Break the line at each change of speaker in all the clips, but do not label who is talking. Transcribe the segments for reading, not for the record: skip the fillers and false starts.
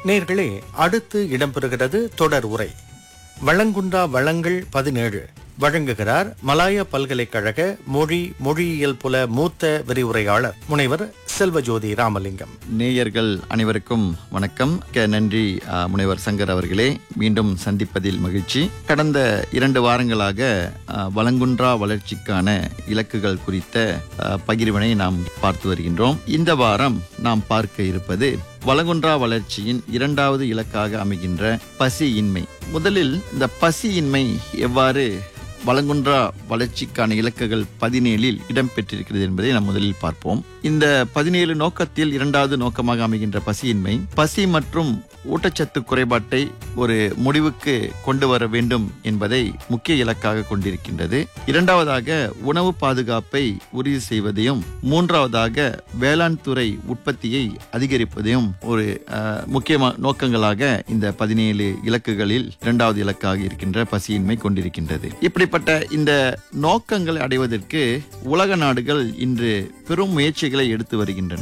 நேர்களே, அடுத்து இடம்பெறுகிறது தொடர் உரை. வளங்குன்றா வளங்கள் 17 வழங்குகிறார் மலாயா பல்கலைக்கழக மொழியியல் புல மூத்த விரிவுரையாளர் முனைவர் செல்வஜோதி ராமலிங்கம்.
நேயர்கள் அனைவருக்கும் வணக்கம். நன்றி முனைவர் சங்கர் அவர்களே, மீண்டும் சந்திப்பதில் மகிழ்ச்சி. கடந்த 2 வாரங்களாக வளங்குன்றா வளர்ச்சிக்கான இலக்குகள் குறித்த பகிர்வினை நாம் பார்த்து வருகின்றோம். இந்த வாரம் நாம் பார்க்க இருப்பது வளங்குன்றா வளர்ச்சியின் 2வது இலக்காக அமைகின்ற பசியின்மை. முதலில் இந்த பசியின்மை எவ்வாறு வளங்குன்றா வளர்ச்சிக்கான இலக்குகள் 17 இடம்பெற்றிருக்கிறது என்பதை நாம் முதலில் பார்ப்போம். இந்த 17 நோக்கத்தில் 2வது நோக்கமாக அமைகின்ற பசியின்மை, பசி மற்றும் ஊட்டச்சத்து குறைபாட்டை ஒரு முடிவுக்கு கொண்டு வர வேண்டும் என்பதை முக்கிய இலக்காக கொண்டிருக்கின்றது. 2வதாக உணவு பாதுகாப்பை உறுதி செய்வதையும், 3வதாக வேளாண் துறை உற்பத்தியை அதிகரிப்பதையும் ஒரு முக்கிய நோக்கங்களாக இந்த 17 இலக்குகளில் 2வது இலக்காக இருக்கின்ற பசியின்மை கொண்டிருக்கின்றது. இப்படிப்பட்ட இந்த நோக்கங்களை அடைவதற்கு உலக நாடுகள் இன்று பெரும் முயற்சிகளை எடுத்து வருகின்றன.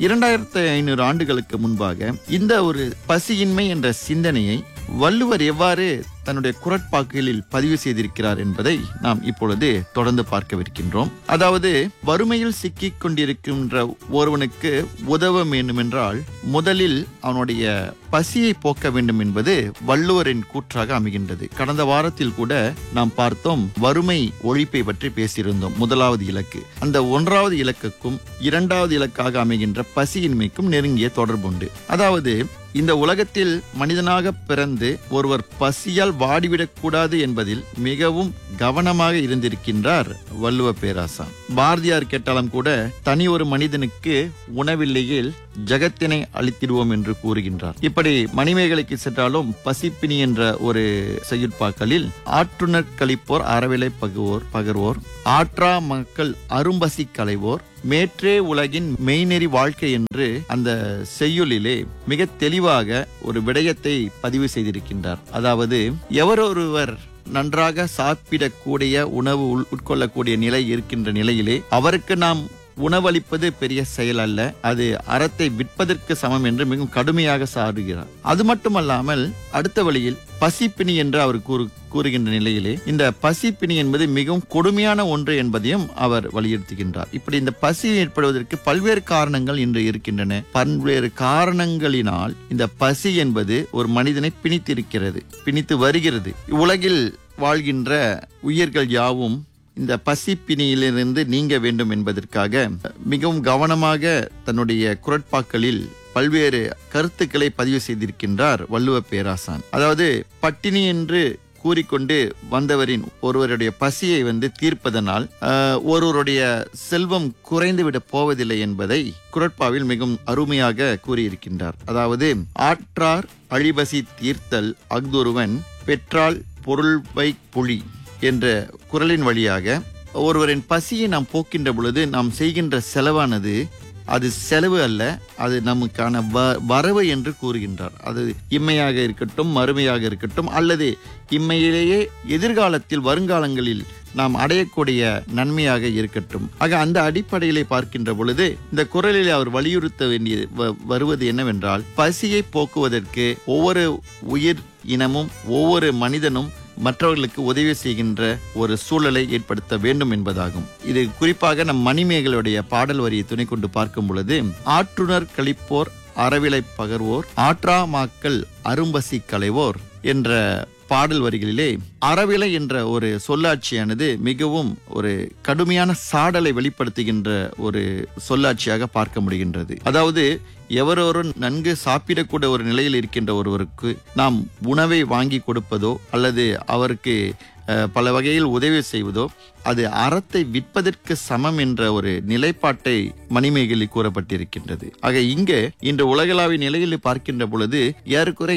2500 ஆண்டுகளுக்கு முன்பாக இந்த ஒரு பசியின்மை என்ற சிந்தனையை வள்ளுவர் எவ்வாறு தன்னுடைய குறட்பாக்களில் பதிவு செய்திருக்கிறார் என்பதை நாம் இப்பொழுது தொடர்ந்து பார்க்கவிருக்கின்றோம். அதாவது, வறுமையில் சிக்கிக் கொண்டிருக்கின்ற ஒருவனுக்கு உதவ வேண்டுமென்றால் முதலில் அவனுடைய பசியை போக்க வேண்டும் என்பது வள்ளுவரின் கூற்றாக அமைகின்றது. கடந்த வாரத்தில் கூட நாம் பார்த்தோம், வறுமை ஒழிப்பை பற்றி பேசியிருந்தோம். 1வது இலக்கு, அந்த 1வது இலக்குக்கும் 2வது இலக்காக அமைகின்ற பசியின்மைக்கும் நெருங்கிய தொடர்புண்டு. அதாவது, இந்த உலகத்தில் மனிதனாக பிறந்து ஒருவர் பசியால் வாடிவிடக் கூடாது என்பதில் மிகவும் கவனமாக இருந்திருக்கின்றார் வள்ளுவ பேராசான். பாரதியார் கேட்டாலும் கூட, தனி ஒரு மனிதனுக்கு உணவில்லையில் ஜகத்தினை அழித்திடுவோம் என்று கூறுகின்றார். இப்படி மணிமேகலைக்கு சென்றாலும் பசிப்பினி என்ற ஒரு செய்யுட்பாக்களில், ஆற்றுணர் கழிப்போர் அறவிலை பகர்வோர், ஆற்றா மக்கள் அரும்பசி களைவோர், மேற்றே உலகின் மெய்நெறி வாழ்க்கை என்று அந்த செய்யுளிலே மிக தெளிவாக ஒரு விடயத்தை பதிவு செய்திருக்கின்றார். அதாவது, எவரொருவர் நன்றாக சாப்பிடக்கூடிய உணவு உட்கொள்ளக்கூடிய நிலை இருக்கின்ற நிலையிலே அவருக்கு நாம் உணவளிப்பது பெரிய செயல் அல்ல, அது அறத்தை விற்பதற்கு சமம் என்று மிகவும் கடுமையாக சாடுகிறார். அது மட்டுமல்லாமல் அடுத்த வழியில் பசிப்பினி என்று அவர் கூறுகின்ற நிலையிலே இந்த பசிப்பினி என்பது மிகவும் கொடுமையான ஒன்று என்பதையும் அவர் வலியுறுத்துகின்றார். இப்படி இந்த பசி ஏற்படுவதற்கு பல்வேறு காரணங்கள் இன்று இருக்கின்றன. பல்வேறு காரணங்களினால் இந்த பசி என்பது ஒரு மனிதனை பிணித்து வருகிறது. உலகில் வாழ்கின்ற உயிர்கள் யாவும் இந்த பசிப்பினியிலிருந்து நீங்க வேண்டும் என்பதற்காக மிகவும் கவனமாக தன்னுடைய குறட்பாக்களில் பல்வேறு கருத்துக்களை பதிவு செய்திருக்கின்றார் வள்ளுவ பேராசான். அதாவது, பட்டினி என்று கூறிக்கொண்டு வந்தவரின் ஒருவருடைய பசியை தீர்ப்பதனால் ஒருவருடைய செல்வம் குறைந்துவிட போவதில்லை என்பதை குறட்பாவில் மிகவும் அருமையாக கூறியிருக்கின்றார். அதாவது, ஆற்றார் அழிபசி தீர்த்தல் அஃதொருவன் பெற்றால் பொருள்வை புலி என்ற குறளின் வழியாக ஒருவரின் பசியை நாம் போக்கின்ற பொழுது நாம் செய்கின்ற செலவானது அது செலவு அல்ல, அது நமக்கான வரவு என்று கூறுகின்றார். அது இம்மையாக இருக்கட்டும், மறுமையாக இருக்கட்டும், அல்லது இம்மையிலேயே எதிர்காலத்தில் வருங்காலங்களில் நாம் அடையக்கூடிய நன்மையாக இருக்கட்டும். ஆக அந்த அடிப்படையிலே பார்க்கின்ற பொழுது இந்த குறளில் அவர் வலியுறுத்த வருவது என்னவென்றால், பசியை போக்குவதற்கு ஒவ்வொரு உயிர் இனமும் ஒவ்வொரு மனிதனும் மற்றவர்களுக்கு உதவி செய்கின்ற ஒரு சூழலை ஏற்படுத்த வேண்டும் என்பதாகும். இது குறிப்பாக நம் மணிமேகலுடைய பாடல் வரியை துணை கொண்டு பார்க்கும் பொழுது, ஆற்றுணர் கழிப்போர் அறவிலை பகர்வோர், ஆற்றா மாக்கள் அரும்பசி களைவோர் என்ற பாடல் வரிகளிலே அறவிலை என்ற ஒரு சொல்லாட்சியானது மிகவும் ஒரு கடுமையான சாடலை வெளிப்படுத்துகின்ற ஒரு சொல்லாட்சியாக பார்க்க முடிகின்றது. அதாவது, எவரொரு நன்கு சாப்பிடக்கூடிய ஒரு நிலையில் இருக்கின்ற ஒருவருக்கு நாம் உணவை வாங்கி கொடுப்பதோ அல்லது அவருக்கு பல வகையில் உதவி செய்வதோ அது அறத்தை விற்பதற்கு சமம் என்ற ஒரு நிலைப்பாட்டை மணிமேகலில் கூறப்பட்டிருக்கின்றது. ஆக இங்கே இன்று உலகளாவிய நிலையில் பார்க்கின்ற பொழுது ஏறக்குறை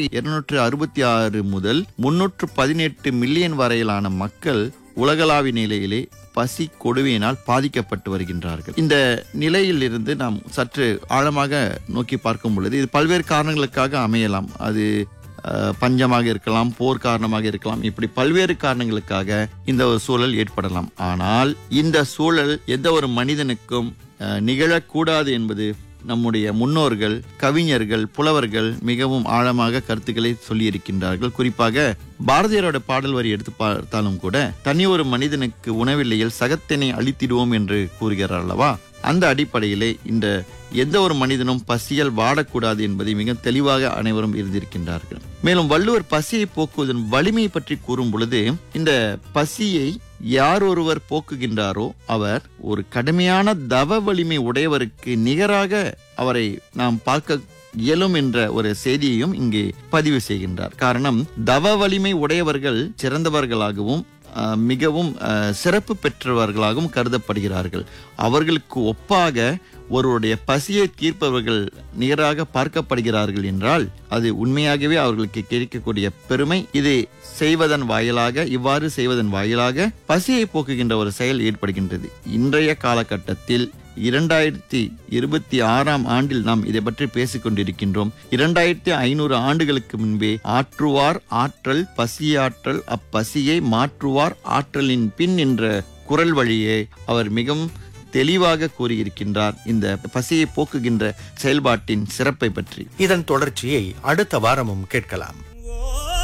266 முதல் 318 மில்லியன் வரையிலான மக்கள் உலகளாவிய நிலையிலே பசி கொடுமையினால் பாதிக்கப்பட்டு வருகின்றார்கள். இந்த நிலையில் இருந்து நாம் சற்று ஆழமாக நோக்கி பார்க்கும் பொழுது இது பல்வேறு காரணங்களுக்காக அமையலாம். அது பஞ்சமாக இருக்கலாம், போர் காரணமாக இருக்கலாம், இப்படி பல்வேறு காரணங்களுக்காக இந்த ஒரு சூழல் ஏற்படலாம். ஆனால் இந்த சூழல் எந்த ஒரு மனிதனுக்கும் நிகழக்கூடாது என்பது நம்முடைய முன்னோர்கள், கவிஞர்கள், புலவர்கள் மிகவும் ஆழமாக கருத்துக்களை சொல்லியிருக்கின்றார்கள். குறிப்பாக பாரதியாரோட பாடல் வரி எடுத்து பார்த்தாலும் கூட, தனி ஒரு மனிதனுக்கு உணவில்லையில் சகத்தினை அழித்திடுவோம் என்று கூறுகிறார் அல்லவா? அந்த அடிப்படையிலே இந்த எந்த ஒரு மனிதனும் பசியால் வாடக்கூடாது என்பதை மிக தெளிவாக அனைவரும் இருந்திருக்கின்றார்கள். மேலும் வள்ளுவர் பசியை போக்குவதன் வலிமை பற்றி கூறும் பொழுது, இந்த பசியை யார் ஒருவர் போக்குகின்றாரோ அவர் ஒரு கடுமையான தவ வலிமை உடையவருக்கு நிகராக அவரை நாம் பார்க்க இயலும் என்ற ஒரு செய்தியையும் இங்கே பதிவு செய்கின்றார். காரணம், தவ வலிமை உடையவர்கள் சிறந்தவர்களாகவும் மிகவும் சிறப்பு பெற்றவர்களாகவும் கருதப்படுகிறார்கள். அவர்களுக்கு ஒப்பாக ஒருவருடைய பசியை தீர்ப்பவர்கள் நிகராக பார்க்கப்படுகிறார்கள் என்றால் அது உண்மையாகவே அவர்களுக்கு கிடைக்கக்கூடிய பெருமை. இதை செய்வதன் வாயிலாக, இவ்வாறு செய்வதன் வாயிலாக பசியை போக்குகின்ற ஒரு செயல் ஏற்படுகின்றது. இன்றைய காலகட்டத்தில் 2026ஆம் ஆண்டில் நாம் இதை பற்றி பேசிக் கொண்டிருக்கின்றோம். 2500 ஆண்டுகளுக்கு முன்பே ஆற்றுவார் ஆற்றல் பசியாற்றல் அப்பசியை மாற்றுவார் ஆற்றலின் பின் என்ற குரல் வழியே அவர் மிகவும் தெளிவாக கூறியிருக்கின்றார் இந்த பசியை போக்குகின்ற செயல்பாட்டின் சிறப்பை பற்றி.
இதன் தொடர்ச்சியை அடுத்த வாரமும் கேட்கலாம்.